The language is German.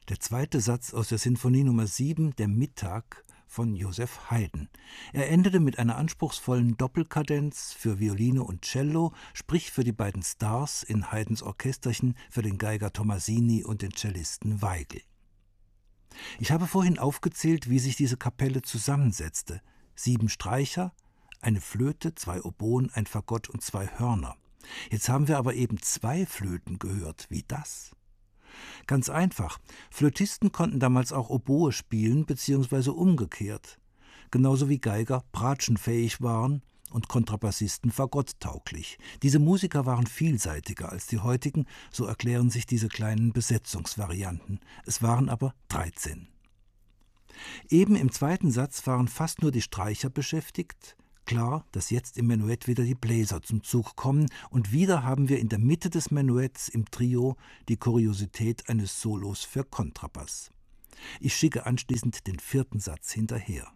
Der zweite Satz aus der Sinfonie Nummer 7, der Mittag von Joseph Haydn. Er endete mit einer anspruchsvollen Doppelkadenz für Violine und Cello, sprich für die beiden Stars in Haydns Orchesterchen, für den Geiger Tomasini und den Cellisten Weigl. Ich habe vorhin aufgezählt, wie sich diese Kapelle zusammensetzte. 7 Streicher, eine Flöte, 2 Oboen, ein Fagott und 2 Hörner. Jetzt haben wir aber eben 2 Flöten gehört. Wie das? Ganz einfach. Flötisten konnten damals auch Oboe spielen, beziehungsweise umgekehrt. Genauso wie Geiger bratschenfähig waren und Kontrabassisten fagotttauglich. Diese Musiker waren vielseitiger als die heutigen, so erklären sich diese kleinen Besetzungsvarianten. Es waren aber 13. Eben im zweiten Satz waren fast nur die Streicher beschäftigt. Klar, dass jetzt im Menuett wieder die Bläser zum Zug kommen und wieder haben wir in der Mitte des Menuetts im Trio die Kuriosität eines Solos für Kontrabass. Ich schicke anschließend den 4. Satz hinterher.